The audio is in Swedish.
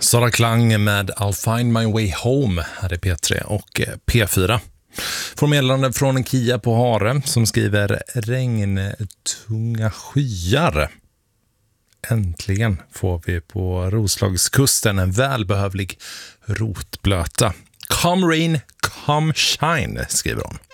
Sara Klang med I'll find my way home här är P3 och P4. Får meddelande från en Kia på Hare som skriver regntunga skyar. Äntligen får vi på Roslagskusten en välbehövlig rotblöta. Come rain, come shine, skriver hon.